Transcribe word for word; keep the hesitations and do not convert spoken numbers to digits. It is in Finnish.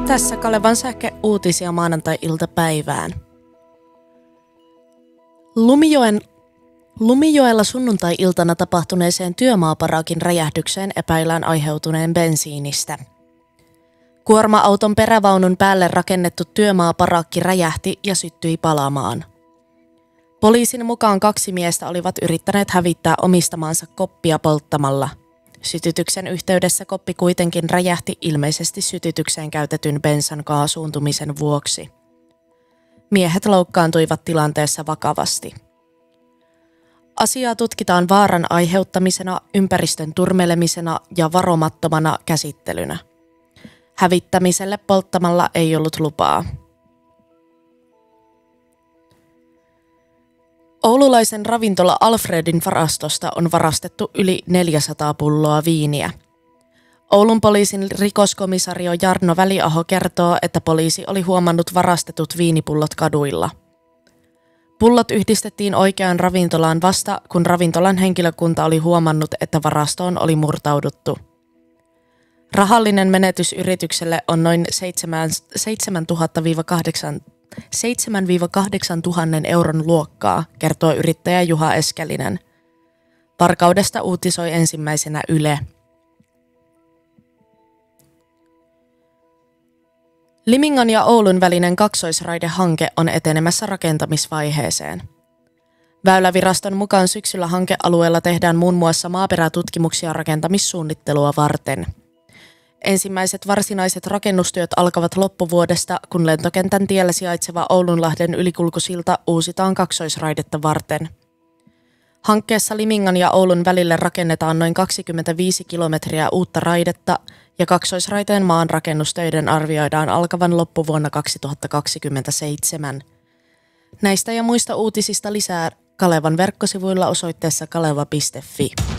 Tässä Kalevan sähke uutisia maanantai-iltapäivään. Lumijoen, Lumijoella sunnuntai-iltana tapahtuneeseen työmaaparakin räjähdykseen epäillään aiheutuneen bensiinistä. Kuorma-auton perävaunun päälle rakennettu työmaaparakki räjähti ja syttyi palamaan. Poliisin mukaan kaksi miestä olivat yrittäneet hävittää omistamaansa koppia polttamalla. Sytytyksen yhteydessä koppi kuitenkin räjähti ilmeisesti sytytykseen käytetyn bensan kaasuuntumisen vuoksi. Miehet loukkaantuivat tilanteessa vakavasti. Asiaa tutkitaan vaaran aiheuttamisena, ympäristön turmelemisena ja varomattomana käsittelynä. Hävittämiselle polttamalla ei ollut lupaa. Oululaisen ravintola Alfredin varastosta on varastettu yli neljäsataa pulloa viiniä. Oulun poliisin rikoskomisario Jarno Väliaho kertoo, että poliisi oli huomannut varastetut viinipullot kaduilla. Pullot yhdistettiin oikeaan ravintolaan vasta, kun ravintolan henkilökunta oli huomannut, että varastoon oli murtauduttu. Rahallinen menetys yritykselle on noin seitsemän kahdeksan tuhannen euron luokkaa, kertoo yrittäjä Juha Eskelinen. Varkaudesta uutisoi ensimmäisenä Yle. Limingan ja Oulun välinen kaksoisraidehanke on etenemässä rakentamisvaiheeseen. Väyläviraston mukaan syksyllä hankealueella tehdään muun muassa maaperätutkimuksia rakentamissuunnittelua varten. Ensimmäiset varsinaiset rakennustyöt alkavat loppuvuodesta, kun lentokentän tiellä sijaitseva Oulunlahden ylikulkusilta uusitaan kaksoisraidetta varten. Hankkeessa Limingan ja Oulun välille rakennetaan noin kaksikymmentäviisi kilometriä uutta raidetta ja kaksoisraiteen maanrakennustöiden arvioidaan alkavan loppuvuonna kaksituhattakaksikymmentäseitsemän. Näistä ja muista uutisista lisää Kalevan verkkosivuilla osoitteessa kaleva piste fi.